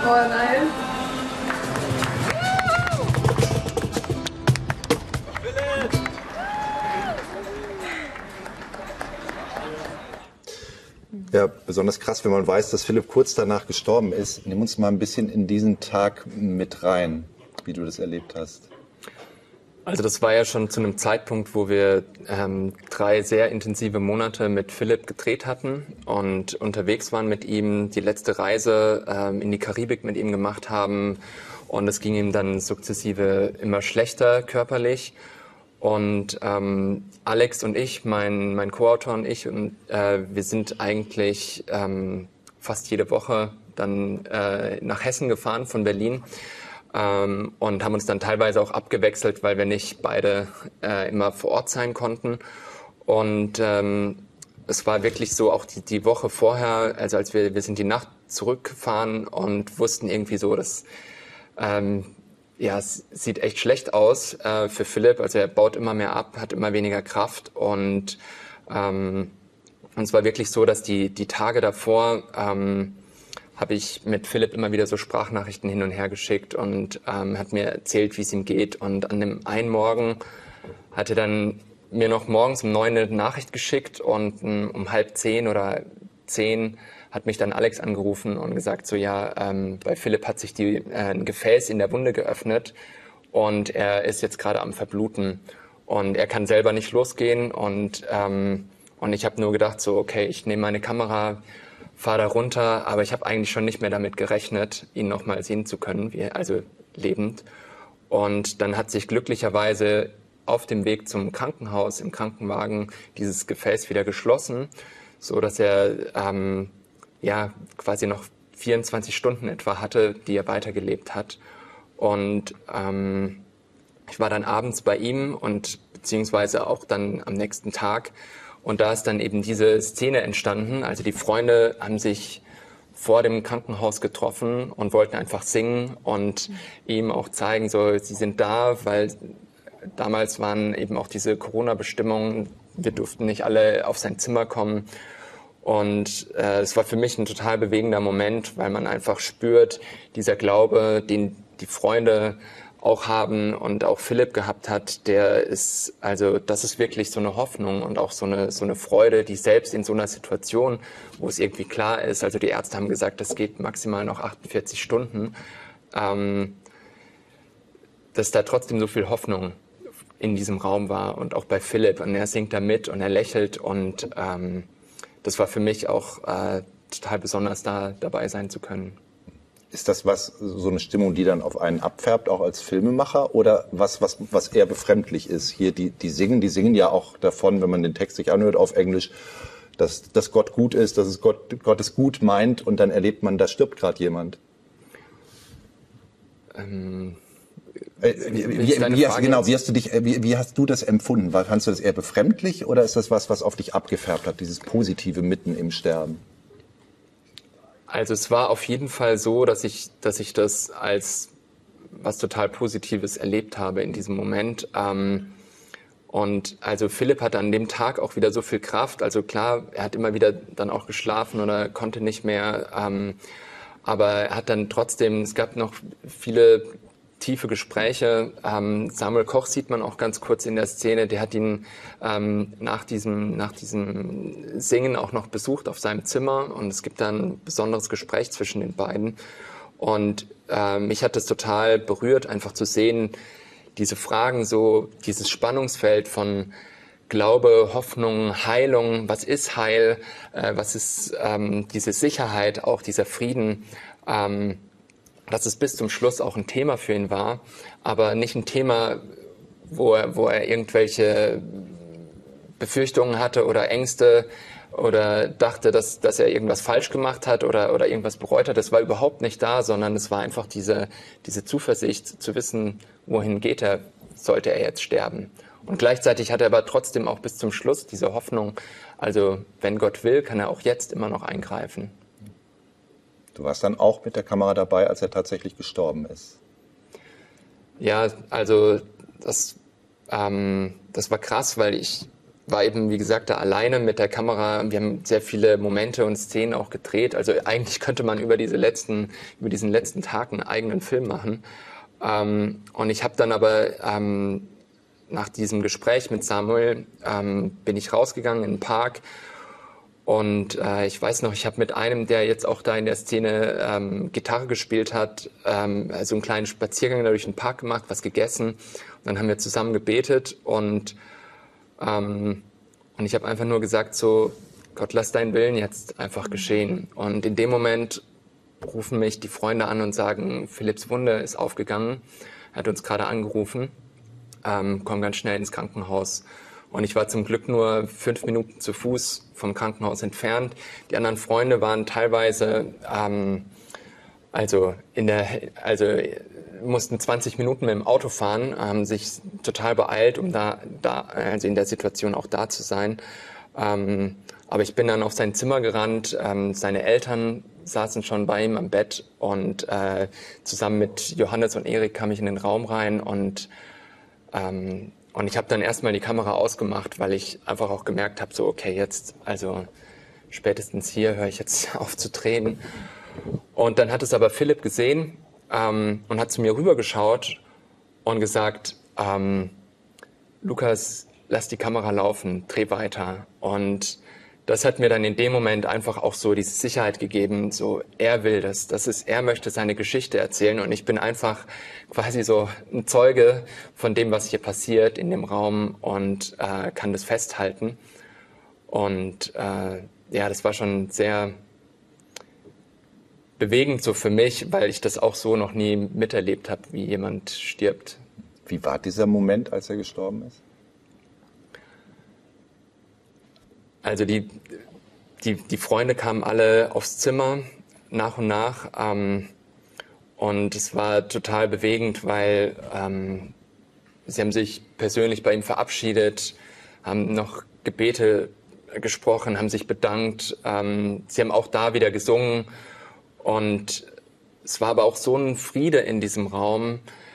Oh nein. Ja, besonders krass, wenn man weiß, dass Philipp kurz danach gestorben ist. Nimm uns mal ein bisschen in diesen Tag mit rein, wie du das erlebt hast. Also das war ja schon zu einem Zeitpunkt, wo wir 3 sehr intensive Monate mit Philipp gedreht hatten und unterwegs waren mit ihm, die letzte Reise in die Karibik mit ihm gemacht haben. Und es ging ihm dann sukzessive immer schlechter körperlich. Und Alex und ich, mein Co-Autor und ich, wir sind eigentlich fast jede Woche dann nach Hessen gefahren von Berlin und haben uns dann teilweise auch abgewechselt, weil wir nicht beide immer vor Ort sein konnten. Und es war wirklich so, auch die Woche vorher, also als wir sind die Nacht zurückgefahren und wussten irgendwie so, dass ja, es sieht echt schlecht aus für Philipp. Also er baut immer mehr ab, hat immer weniger Kraft. Und es war wirklich so, dass die Tage davor habe ich mit Philipp immer wieder so Sprachnachrichten hin und her geschickt und hat mir erzählt, wie es ihm geht. Und an dem einen Morgen hat er dann mir noch morgens um 9 eine Nachricht geschickt und um 9:30 oder 10 hat mich dann Alex angerufen und gesagt, so ja, bei Philipp hat sich ein Gefäß in der Wunde geöffnet und er ist jetzt gerade am Verbluten und er kann selber nicht losgehen und ich habe nur gedacht, so okay, ich nehme meine Kamera, fahre da runter, aber ich habe eigentlich schon nicht mehr damit gerechnet, ihn nochmal sehen zu können, also lebend. Und dann hat sich glücklicherweise auf dem Weg zum Krankenhaus im Krankenwagen dieses Gefäß wieder geschlossen, so dass er ja quasi noch 24 Stunden etwa hatte, die er weitergelebt hat. Und ich war dann abends bei ihm und beziehungsweise auch dann am nächsten Tag. Und da ist dann eben diese Szene entstanden. Also die Freunde haben sich vor dem Krankenhaus getroffen und wollten einfach singen und ihm auch zeigen, so sie sind da, weil damals waren eben auch diese Corona-Bestimmungen. Wir durften nicht alle auf sein Zimmer kommen. Und es war für mich ein total bewegender Moment, weil man einfach spürt, dieser Glaube, den die Freunde auch haben und auch Philipp gehabt hat, das ist wirklich so eine Hoffnung und auch so eine Freude, die selbst in so einer Situation, wo es irgendwie klar ist, also die Ärzte haben gesagt, das geht maximal noch 48 Stunden, dass da trotzdem so viel Hoffnung in diesem Raum war und auch bei Philipp. Und er singt da mit und er lächelt und das war für mich auch total besonders, da dabei sein zu können. Ist das so eine Stimmung, die dann auf einen abfärbt, auch als Filmemacher, oder was eher befremdlich ist? Hier, die singen ja auch davon, wenn man den Text sich anhört auf Englisch, dass Gott gut ist, dass es Gott es gut meint und dann erlebt man, da stirbt gerade jemand. Wie hast du das empfunden? Fandst du das eher befremdlich oder ist das was auf dich abgefärbt hat, dieses Positive mitten im Sterben? Also es war auf jeden Fall so, dass ich das als was total Positives erlebt habe in diesem Moment. Und also Philipp hatte an dem Tag auch wieder so viel Kraft. Also klar, er hat immer wieder dann auch geschlafen oder konnte nicht mehr. Aber er hat dann trotzdem, es gab noch viele tiefe Gespräche. Samuel Koch sieht man auch ganz kurz in der Szene. Der hat ihn nach diesem Singen auch noch besucht auf seinem Zimmer. Und es gibt dann ein besonderes Gespräch zwischen den beiden. Und mich hat das total berührt, einfach zu sehen, diese Fragen, so dieses Spannungsfeld von Glaube, Hoffnung, Heilung. Was ist Heil? Was ist diese Sicherheit, auch dieser Frieden? Dass es bis zum Schluss auch ein Thema für ihn war, aber nicht ein Thema, wo er irgendwelche Befürchtungen hatte oder Ängste oder dachte, dass er irgendwas falsch gemacht hat oder irgendwas bereut hat. Das war überhaupt nicht da, sondern es war einfach diese Zuversicht zu wissen, wohin geht er, sollte er jetzt sterben. Und gleichzeitig hat er aber trotzdem auch bis zum Schluss diese Hoffnung, also wenn Gott will, kann er auch jetzt immer noch eingreifen. Du warst dann auch mit der Kamera dabei, als er tatsächlich gestorben ist. Ja, also das war krass, weil ich war eben, wie gesagt, da alleine mit der Kamera. Wir haben sehr viele Momente und Szenen auch gedreht. Also eigentlich könnte man über diesen letzten Tag einen eigenen Film machen. Und ich habe dann aber nach diesem Gespräch mit Samuel bin ich rausgegangen in den Park. Und ich weiß noch, ich habe mit einem, der jetzt auch da in der Szene Gitarre gespielt hat, also einen kleinen Spaziergang durch den Park gemacht, was gegessen. Und dann haben wir zusammen gebetet und ich habe einfach nur gesagt so, Gott, lass deinen Willen jetzt einfach geschehen. Und in dem Moment rufen mich die Freunde an und sagen, Philipps Wunde ist aufgegangen. Er hat uns gerade angerufen, komm ganz schnell ins Krankenhaus. Und ich war zum Glück nur 5 Minuten zu Fuß vom Krankenhaus entfernt. Die anderen Freunde waren teilweise, mussten 20 Minuten mit dem Auto fahren, haben sich total beeilt, um also in der Situation auch da zu sein. Aber ich bin dann auf sein Zimmer gerannt. Seine Eltern saßen schon bei ihm am Bett und zusammen mit Johannes und Erik kam ich in den Raum rein und ich habe dann erstmal die Kamera ausgemacht, weil ich einfach auch gemerkt habe, so okay, jetzt, also spätestens hier höre ich jetzt auf zu drehen. Und dann hat es aber Philipp gesehen und hat zu mir rübergeschaut und gesagt, Lukas, lass die Kamera laufen, dreh weiter. Und das hat mir dann in dem Moment einfach auch so diese Sicherheit gegeben, so er will das, er möchte seine Geschichte erzählen und ich bin einfach quasi so ein Zeuge von dem, was hier passiert in dem Raum und kann das festhalten. Und das war schon sehr bewegend so für mich, weil ich das auch so noch nie miterlebt habe, wie jemand stirbt. Wie war dieser Moment, als er gestorben ist? Also die Freunde kamen alle aufs Zimmer nach und nach und es war total bewegend, weil sie haben sich persönlich bei ihm verabschiedet, haben noch Gebete gesprochen, haben sich bedankt, sie haben auch da wieder gesungen und es war aber auch so ein Friede in diesem Raum,